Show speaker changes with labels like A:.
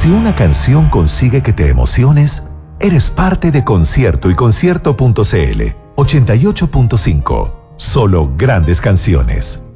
A: Si una canción consigue que te emociones, eres parte de Concierto y Concierto.cl 88.5. Solo grandes canciones.